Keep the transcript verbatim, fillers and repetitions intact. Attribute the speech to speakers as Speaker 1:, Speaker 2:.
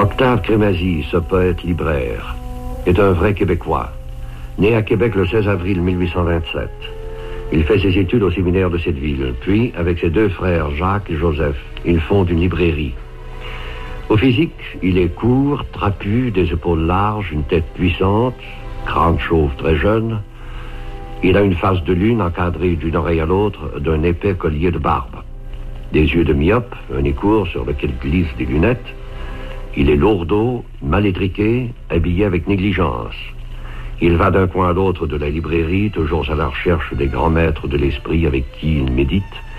Speaker 1: Octave Crémazie, ce poète libraire, est un vrai Québécois. Né à Québec le seize avril mille huit cent vingt-sept. Il fait ses études au séminaire de cette ville. Puis, avec ses deux frères Jacques et Joseph, il fonde une librairie. Au physique, il est court, trapu, des épaules larges, une tête puissante, crâne chauve très jeune. Il a une face de lune encadrée d'une oreille à l'autre d'un épais collier de barbe. Des yeux de myope, un nez court sur lequel glissent des lunettes. Il est lourdeau, mal étriqué, habillé avec négligence. Il va d'un coin à l'autre de la librairie, toujours à la recherche des grands maîtres de l'esprit avec qui il médite,